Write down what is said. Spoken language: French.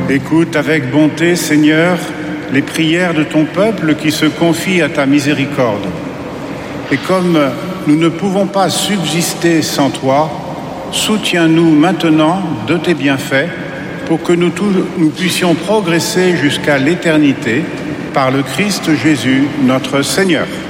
Écoute avec bonté, Seigneur, les prières de ton peuple qui se confie à ta miséricorde. Et comme nous ne pouvons pas subsister sans toi, soutiens-nous maintenant de tes bienfaits pour que nous puissions progresser jusqu'à l'éternité par le Christ Jésus, notre Seigneur.